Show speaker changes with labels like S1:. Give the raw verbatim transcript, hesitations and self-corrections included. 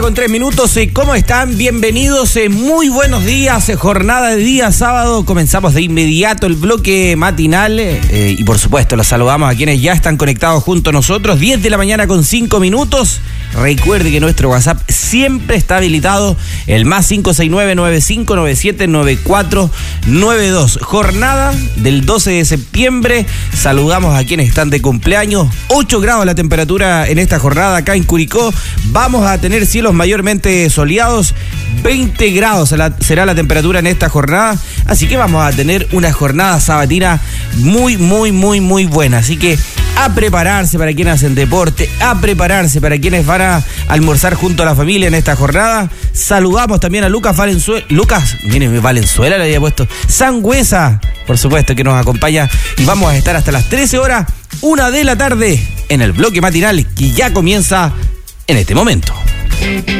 S1: Con tres minutos, ¿cómo están? Bienvenidos, muy buenos días, jornada de día sábado, comenzamos de inmediato el bloque matinal eh, y por supuesto los saludamos a quienes ya están conectados junto a nosotros, diez de la mañana con cinco minutos. Recuerde que nuestro WhatsApp siempre está habilitado, el más cinco seis nueve, nueve cinco nueve siete, nueve cuatro nueve dos. Jornada del doce de septiembre, saludamos a quienes están de cumpleaños, ocho grados la temperatura en esta jornada acá en Curicó, vamos a tener cielos mayormente soleados, veinte grados será la temperatura en esta jornada, así que vamos a tener una jornada sabatina muy, muy, muy, muy buena, así que a prepararse para quienes hacen deporte, a prepararse para quienes van a almorzar junto a la familia en esta jornada. Saludamos también a Lucas Valenzuela, Lucas, miren, Valenzuela le había puesto, Sangüesa, por supuesto, que nos acompaña y vamos a estar hasta las trece horas, una de la tarde, en el bloque matinal que ya comienza en este momento.